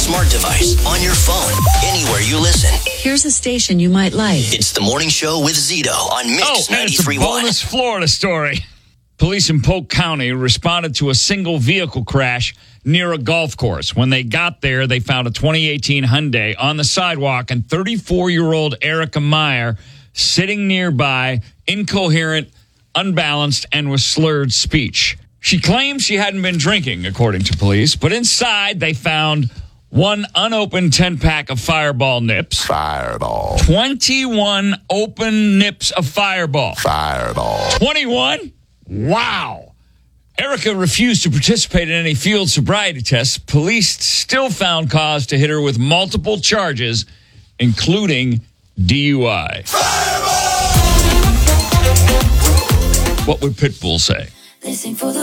smart device, on your phone, anywhere you listen. Here's a station you might like. It's the Morning Show with Zito on Mix 93.1. And it's a bonus Florida story. Police in Polk County responded to a single vehicle crash near a golf course. When they got there, they found a 2018 Hyundai on the sidewalk and 34-year-old Erica Meyer sitting nearby, incoherent, unbalanced, and with slurred speech. She claims she hadn't been drinking, according to police, but inside they found one unopened 10-pack of Fireball nips. Fireball. 21 open nips of Fireball. Fireball. 21? Wow. Erica refused to participate in any field sobriety tests. Police still found cause to hit her with multiple charges, including DUI. Fireball! What would Pitbull say? They sing for the